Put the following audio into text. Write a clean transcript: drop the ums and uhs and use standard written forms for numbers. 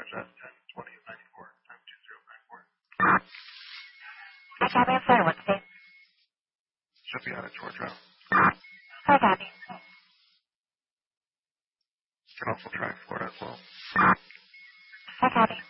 Jet 1020 of 94, time 2094. Hi, Gabby. I'm sorry, what's the name? Should be out of Georgia. Hi, Gabby. You can also try Florida as well. Hi, Gabby.